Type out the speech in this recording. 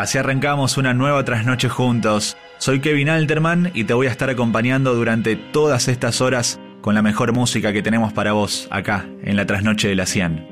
Así arrancamos una nueva trasnoche juntos. Soy Kevin Alterman y te voy a estar acompañando durante todas estas horas con la mejor música que tenemos para vos acá en la trasnoche de la 100.